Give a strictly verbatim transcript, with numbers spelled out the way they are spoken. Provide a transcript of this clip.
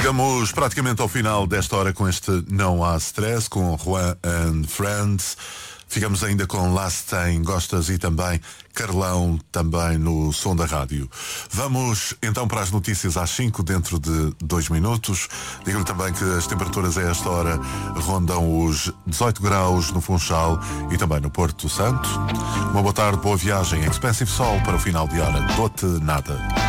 Chegamos praticamente ao final desta hora com este Não Há Stress, com Juan and Friends. Ficamos ainda com Last Tem Gostas e também Carlão, também no som da rádio. Vamos então para as notícias às cinco, dentro de dois minutos. Digo-lhe também que as temperaturas a esta hora rondam os dezoito graus no Funchal e também no Porto Santo. Uma boa tarde, boa viagem. Expensive Sol para o final de hora. Dou-te nada.